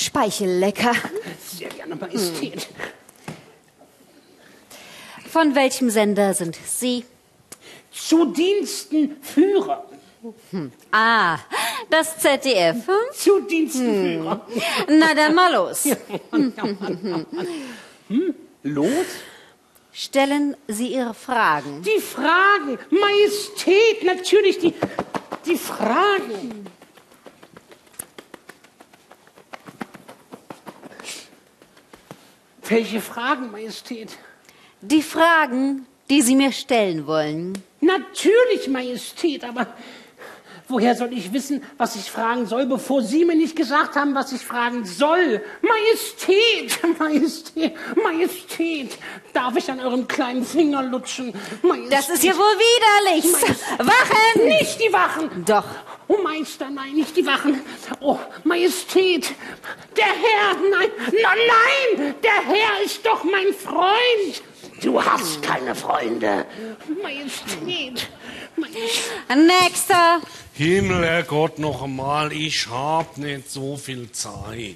Speichellecker. Sehr gerne, Majestät. Von welchem Sender sind Sie? Zu Diensten Führer. Ah, das ZDF. Zu Diensten Führer. Na, dann mal los. Los? Stellen Sie Ihre Fragen. Die Fragen. Majestät, natürlich die Fragen. Welche Fragen, Majestät? Die Fragen, die Sie mir stellen wollen. Natürlich, Majestät, aber woher soll ich wissen, was ich fragen soll, bevor Sie mir nicht gesagt haben, was ich fragen soll? Majestät, Majestät, Majestät, darf ich an eurem kleinen Finger lutschen? Majestät. Das ist ja wohl widerlich. Wachen! Nicht die Wachen! Doch. Oh, Meister, nein, nicht die Wachen. Oh, Majestät, der Herr, nein, der Herr ist doch mein Freund. Du hast keine Freunde. Majestät, Majestät. Nächster. Himmel, Herrgott, noch einmal, ich hab nicht so viel Zeit.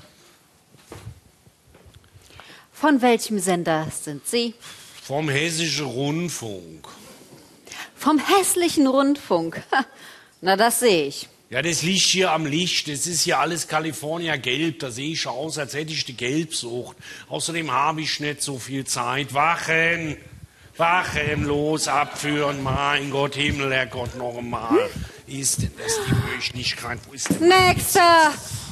Von welchem Sender sind Sie? Vom Hessischen Rundfunk. Vom Hässlichen Rundfunk. Na, das sehe ich. Ja, das liegt hier am Licht. Das ist hier alles California gelb. Da sehe ich aus, als hätte ich die Gelbsucht. Außerdem habe ich nicht so viel Zeit. Wachen! Wachen, los, abführen. Mein Gott, Himmel, Herrgott, noch einmal. Ist denn das die Möglichkeit? Wo ist denn Nächster!